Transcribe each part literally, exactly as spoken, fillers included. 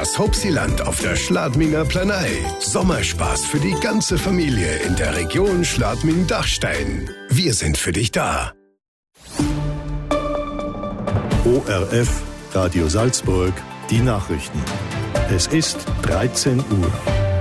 das Hopsiland auf der Schladminger Planei. Sommerspaß für die ganze Familie in der Region Schladming-Dachstein. Wir sind für dich da. O R F, Radio Salzburg, die Nachrichten. Es ist dreizehn Uhr.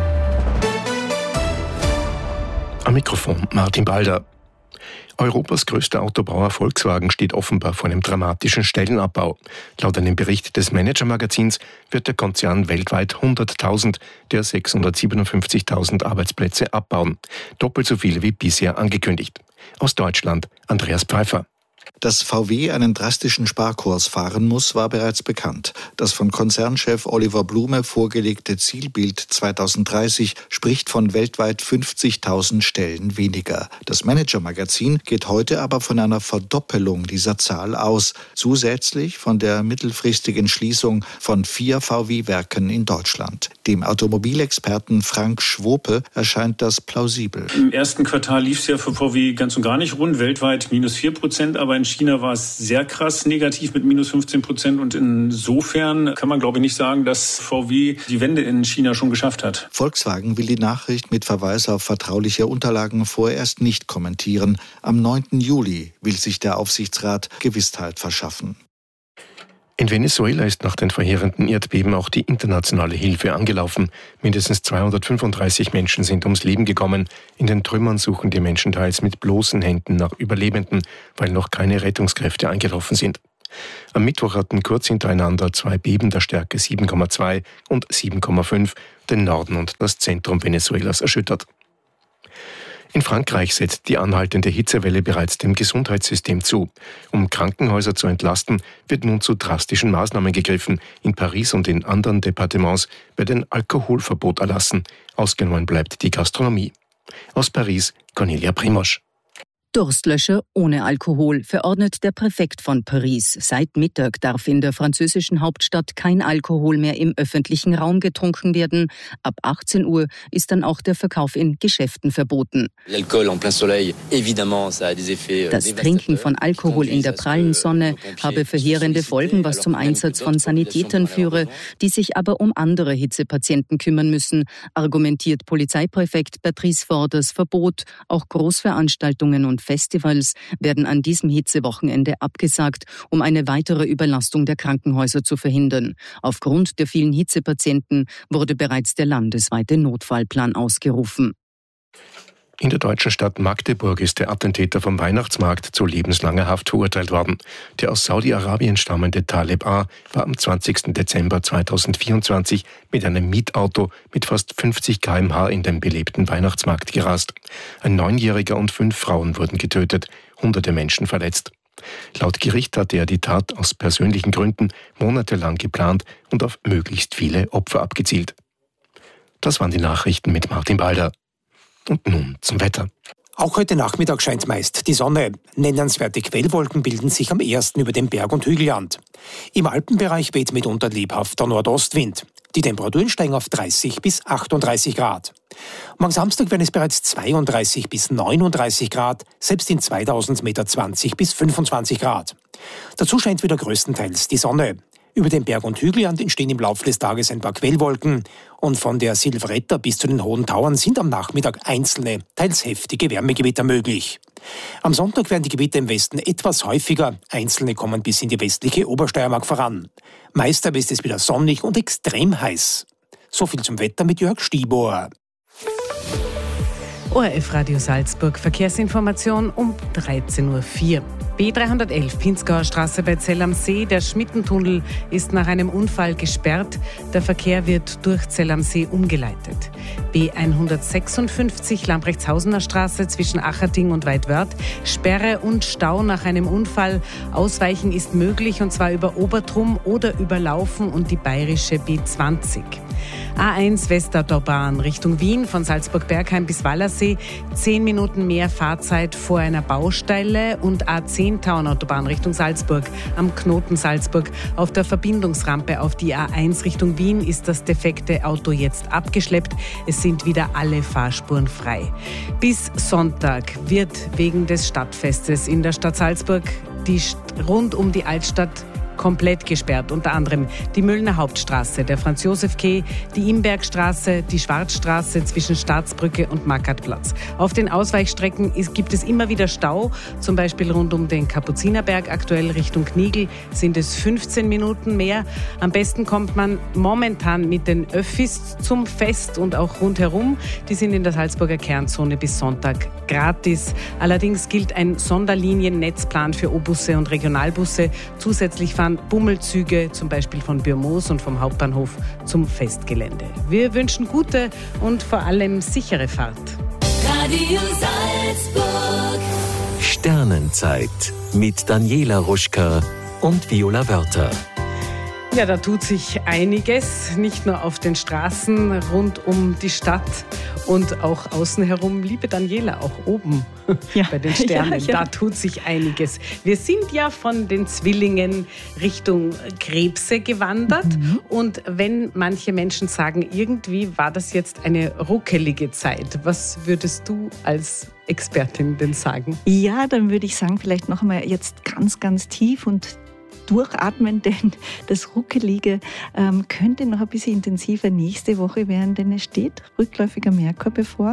Am Mikrofon Martin Balder. Europas größter Autobauer Volkswagen steht offenbar vor einem dramatischen Stellenabbau. Laut einem Bericht des Manager-Magazins wird der Konzern weltweit hunderttausend der sechshundertsiebenundfünfzigtausend Arbeitsplätze abbauen. Doppelt so viele wie bisher angekündigt. Aus Deutschland Andreas Pfeiffer. Dass V W einen drastischen Sparkurs fahren muss, war bereits bekannt. Das von Konzernchef Oliver Blume vorgelegte Zielbild zweitausenddreißig spricht von weltweit fünfzigtausend Stellen weniger. Das Manager-Magazin geht heute aber von einer Verdoppelung dieser Zahl aus, zusätzlich von der mittelfristigen Schließung von vier V W-Werken in Deutschland. Dem Automobilexperten Frank Schwope erscheint das plausibel. Im ersten Quartal lief es ja für V W ganz und gar nicht rund, weltweit minus vier Prozent, aber in China war es sehr krass negativ mit minus fünfzehn Prozent und insofern kann man, glaube ich, nicht sagen, dass V W die Wende in China schon geschafft hat. Volkswagen will die Nachricht mit Verweis auf vertrauliche Unterlagen vorerst nicht kommentieren. Am neunten Juli will sich der Aufsichtsrat Gewissheit verschaffen. In Venezuela ist nach den verheerenden Erdbeben auch die internationale Hilfe angelaufen. Mindestens zweihundertfünfunddreißig Menschen sind ums Leben gekommen. In den Trümmern suchen die Menschen teils mit bloßen Händen nach Überlebenden, weil noch keine Rettungskräfte eingetroffen sind. Am Mittwoch hatten kurz hintereinander zwei Beben der Stärke sieben Komma zwei und sieben Komma fünf den Norden und das Zentrum Venezuelas erschüttert. In Frankreich setzt die anhaltende Hitzewelle bereits dem Gesundheitssystem zu. Um Krankenhäuser zu entlasten, wird nun zu drastischen Maßnahmen gegriffen. In Paris und in anderen Departements wird ein Alkoholverbot erlassen. Ausgenommen bleibt die Gastronomie. Aus Paris, Cornelia Primosch. Durstlöscher ohne Alkohol, verordnet der Präfekt von Paris. Seit Mittag darf in der französischen Hauptstadt kein Alkohol mehr im öffentlichen Raum getrunken werden. Ab achtzehn Uhr ist dann auch der Verkauf in Geschäften verboten. Das Trinken von Alkohol in der prallen Sonne habe verheerende Folgen, was zum Einsatz von Sanitätern führe, die sich aber um andere Hitzepatienten kümmern müssen, argumentiert Polizeipräfekt Patrice Faure das Verbot. Auch Großveranstaltungen und Festivals werden an diesem Hitzewochenende abgesagt, um eine weitere Überlastung der Krankenhäuser zu verhindern. Aufgrund der vielen Hitzepatienten wurde bereits der landesweite Notfallplan ausgerufen. In der deutschen Stadt Magdeburg ist der Attentäter vom Weihnachtsmarkt zu lebenslanger Haft verurteilt worden. Der aus Saudi-Arabien stammende Taleb A. war am zwanzigsten Dezember zweitausendvierundzwanzig mit einem Mietauto mit fast fünfzig Kilometer pro Stunde in den belebten Weihnachtsmarkt gerast. Ein Neunjähriger und fünf Frauen wurden getötet, hunderte Menschen verletzt. Laut Gericht hatte er die Tat aus persönlichen Gründen monatelang geplant und auf möglichst viele Opfer abgezielt. Das waren die Nachrichten mit Martin Balder. Und nun zum Wetter. Auch heute Nachmittag scheint meist die Sonne. Nennenswerte Quellwolken bilden sich am ersten über dem Berg- und Hügelland. Im Alpenbereich weht mitunter lebhafter Nordostwind. Die Temperaturen steigen auf dreißig bis achtunddreißig Grad. Am Samstag werden es bereits zweiunddreißig bis neununddreißig Grad, selbst in zweitausend Meter zwanzig bis fünfundzwanzig Grad. Dazu scheint wieder größtenteils die Sonne. Über den Berg- und Hügelland entstehen im Laufe des Tages ein paar Quellwolken und von der Silvretta bis zu den Hohen Tauern sind am Nachmittag einzelne, teils heftige Wärmegewitter möglich. Am Sonntag werden die Gewitter im Westen etwas häufiger, einzelne kommen bis in die westliche Obersteiermark voran. Meist aber ist es wieder sonnig und extrem heiß. So viel zum Wetter mit Jörg Stiebauer. O R F Radio Salzburg, Verkehrsinformation um dreizehn Uhr vier. B dreihundertelf Pinzgauer Straße bei Zell am See. Der Schmittentunnel ist nach einem Unfall gesperrt. Der Verkehr wird durch Zell am See umgeleitet. B hundertsechsundfünfzig Lambrechtshausener Straße zwischen Acherding und Weidwörth. Sperre und Stau nach einem Unfall. Ausweichen ist möglich und zwar über Obertrum oder über Laufen und die bayerische B zwanzig. A eins Westautobahn Richtung Wien von Salzburg-Bergheim bis Wallersee. Zehn Minuten mehr Fahrzeit vor einer Baustelle. Und A zehn Tauernautobahn Richtung Salzburg am Knoten Salzburg. Auf der Verbindungsrampe auf die A eins Richtung Wien ist das defekte Auto jetzt abgeschleppt. Es sind wieder alle Fahrspuren frei. Bis Sonntag wird wegen des Stadtfestes in der Stadt Salzburg die rund um die Altstadt komplett gesperrt. Unter anderem die Müllner Hauptstraße, der Franz-Josef-Quai, die Imbergstraße, die Schwarzstraße zwischen Staatsbrücke und Markatplatz. Auf den Ausweichstrecken ist, gibt es immer wieder Stau, zum Beispiel rund um den Kapuzinerberg. Aktuell Richtung Knigl sind es fünfzehn Minuten mehr. Am besten kommt man momentan mit den Öffis zum Fest und auch rundherum. Die sind in der Salzburger Kernzone bis Sonntag gratis. Allerdings gilt ein Sonderliniennetzplan für O-Busse und Regionalbusse. Zusätzlich fahren Bummelzüge, zum Beispiel von Bürmoos und vom Hauptbahnhof zum Festgelände. Wir wünschen gute und vor allem sichere Fahrt. Radio Salzburg. Sternenzeit mit Daniela Ruschka und Viola Wörter. Ja, da tut sich einiges, nicht nur auf den Straßen rund um die Stadt und auch außen herum. Liebe Daniela, auch oben ja. bei den Sternen, ja, ja. da tut sich einiges. Wir sind ja von den Zwillingen Richtung Krebse gewandert mhm. und wenn manche Menschen sagen, irgendwie war das jetzt eine ruckelige Zeit, was würdest du als Expertin denn sagen? Ja, dann würde ich sagen, vielleicht noch einmal jetzt ganz, ganz tief und durchatmen, denn das Ruckelige ähm, könnte noch ein bisschen intensiver nächste Woche werden, denn es steht rückläufiger Merkur bevor.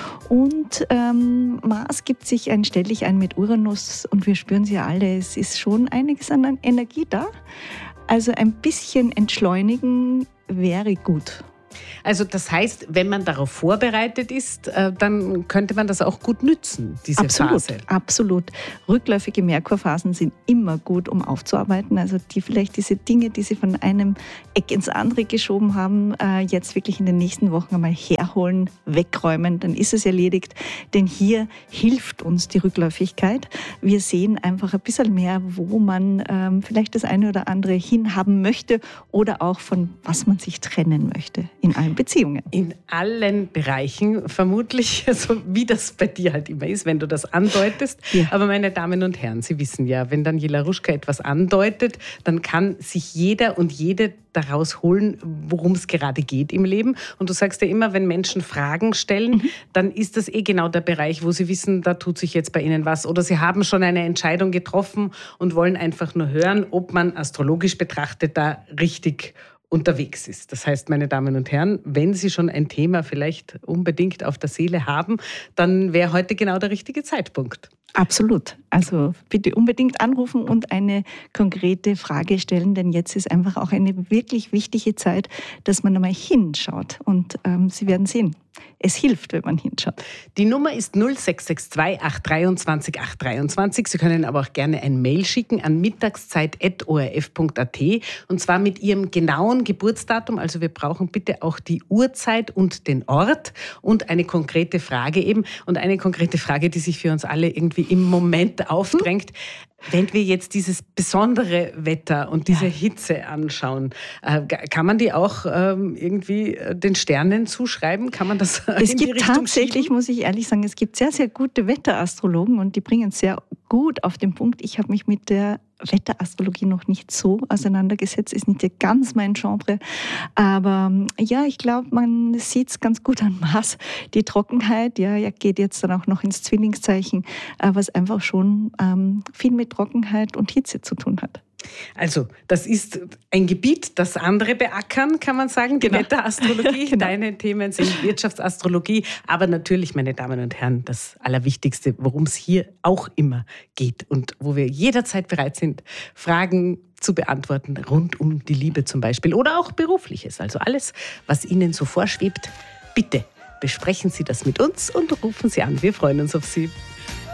Und ähm, Mars gibt sich ein ständig ein mit Uranus und wir spüren sie alle, es ist schon einiges an Energie da. Also ein bisschen entschleunigen wäre gut. Also das heißt, wenn man darauf vorbereitet ist, dann könnte man das auch gut nützen, diese absolut, Phase. Absolut. Rückläufige Merkurphasen sind immer gut, um aufzuarbeiten. Also die vielleicht diese Dinge, die Sie von einem Eck ins andere geschoben haben, jetzt wirklich in den nächsten Wochen einmal herholen, wegräumen, dann ist es erledigt. Denn hier hilft uns die Rückläufigkeit. Wir sehen einfach ein bisschen mehr, wo man ähm, vielleicht das eine oder andere hinhaben möchte oder auch von was man sich trennen möchte. In allen Beziehungen. In allen Bereichen, vermutlich, so wie das bei dir halt immer ist, wenn du das andeutest. Ja. Aber meine Damen und Herren, Sie wissen ja, wenn Daniela Ruschka etwas andeutet, dann kann sich jeder und jede daraus holen, worum es gerade geht im Leben. Und du sagst ja immer, wenn Menschen Fragen stellen, mhm. dann ist das eh genau der Bereich, wo sie wissen, da tut sich jetzt bei ihnen was. Oder sie haben schon eine Entscheidung getroffen und wollen einfach nur hören, ob man astrologisch betrachtet da richtig unterwegs ist. Das heißt, meine Damen und Herren, wenn Sie schon ein Thema vielleicht unbedingt auf der Seele haben, dann wäre heute genau der richtige Zeitpunkt. Absolut. Also bitte unbedingt anrufen und eine konkrete Frage stellen, denn jetzt ist einfach auch eine wirklich wichtige Zeit, dass man einmal hinschaut. Und ähm, Sie werden sehen, es hilft, wenn man hinschaut. Die Nummer ist null sechs sechs zwei acht drei zwei acht drei zwei. Sie können aber auch gerne ein Mail schicken an mittagszeit at o r f punkt a t und zwar mit Ihrem genauen Geburtsdatum. Also wir brauchen bitte auch die Uhrzeit und den Ort und eine konkrete Frage eben. Und eine konkrete Frage, die sich für uns alle irgendwie im Moment aufdrängt. Wenn wir jetzt dieses besondere Wetter und diese ja. Hitze anschauen, äh, kann man die auch ähm, irgendwie den Sternen zuschreiben? Kann man das es in die gibt Richtung tatsächlich, schieben? Muss ich ehrlich sagen, es gibt sehr, sehr gute Wetterastrologen und die bringen es sehr gut auf den Punkt. Ich habe mich mit der Wetterastrologie noch nicht so auseinandergesetzt, ist nicht ganz mein Genre. Aber ja, ich glaube, man sieht es ganz gut an Mars. Die Trockenheit, ja, geht jetzt dann auch noch ins Zwillingszeichen, was einfach schon ähm, viel mit Trockenheit und Hitze zu tun hat. Also, das ist ein Gebiet, das andere beackern, kann man sagen, die genau. Wetterastrologie. Genau. Deine Themen sind Wirtschaftsastrologie, aber natürlich, meine Damen und Herren, das Allerwichtigste, worum es hier auch immer geht und wo wir jederzeit bereit sind, Fragen zu beantworten, rund um die Liebe zum Beispiel oder auch Berufliches. Also alles, was Ihnen so vorschwebt, bitte besprechen Sie das mit uns und rufen Sie an. Wir freuen uns auf Sie.